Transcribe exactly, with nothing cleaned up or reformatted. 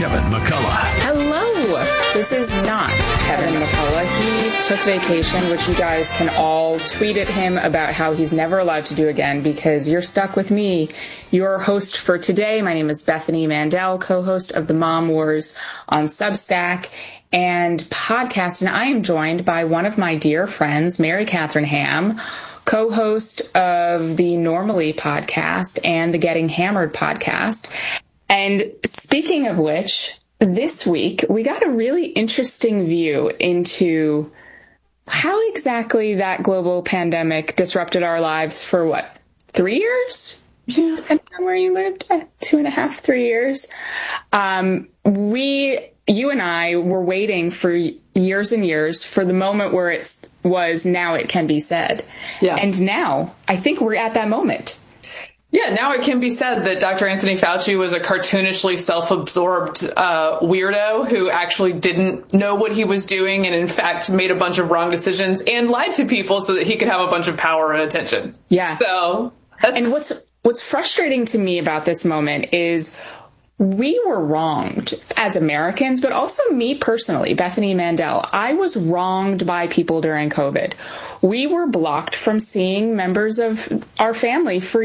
Kevin McCullough. Hello. This is not Kevin McCullough. He took vacation, which you guys can all tweet at him about how he's never allowed to do again because you're stuck with me. Your host for today, my name is Bethany Mandel, co-host of the Mom Wars on Substack and podcast, and I am joined by one of my dear friends, Mary Catherine Ham, co-host of the Normally podcast and the Getting Hammered podcast. And speaking of which, this week we got a really interesting view into how exactly that global pandemic disrupted our lives for what, three years? Yeah. Depending on where you lived, two and a half, three years. Um, we, you and I were waiting for years and years for the moment where it was now it can be said. Yeah. And now I think we're at that moment. Yeah, now it can be said that Doctor Anthony Fauci was a cartoonishly self-absorbed uh, weirdo who actually didn't know what he was doing and, in fact, made a bunch of wrong decisions and lied to people so that he could have a bunch of power and attention. Yeah. So, that's... And what's what's frustrating to me about this moment is we were wronged as Americans, but also me personally, Bethany Mandel. I was wronged by people during COVID. We were blocked from seeing members of our family for